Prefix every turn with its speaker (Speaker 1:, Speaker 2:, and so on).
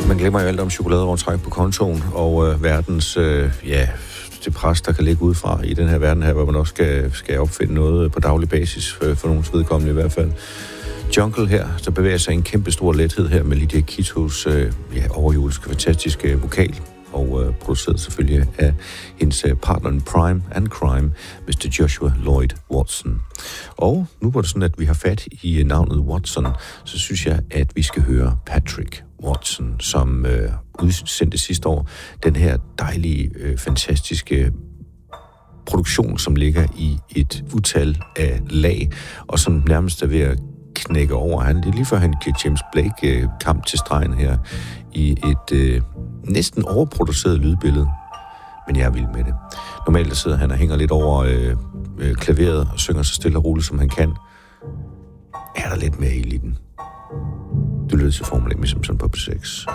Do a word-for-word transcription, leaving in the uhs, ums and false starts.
Speaker 1: Man glemmer jo alt om chokoladeovertræk på kontoen, og øh, verdens, øh, ja, det pres, der kan ligge udefra i den her verden her, hvor man også skal, skal opfinde noget på daglig basis, for, for nogens vedkommende i hvert fald. Jungle her, der bevæger sig en kæmpe stor lethed her med Lydia Kitos øh, ja, overjuliske, fantastiske vokal, og øh, produceret selvfølgelig af hendes øh, partner in Prime and Crime, mister Joshua Lloyd Watson. Og nu hvor det sådan, at vi har fat i navnet Watson, så synes jeg, at vi skal høre Patrick Watson, som øh, udsendte sidste år den her dejlige, øh, fantastiske produktion, som ligger i et utal af lag, og som nærmest er ved at knække over. Han, det er lige før han giver James Blake øh, kamp til stregen her i et øh, næsten overproduceret lydbillede. Men jeg er vild med det. Normalt der sidder han og hænger lidt over øh, øh, klaveret og synger så stille og roligt, som han kan. Er der lidt mere i den? Du lytter til Formel M som sådan på P seks.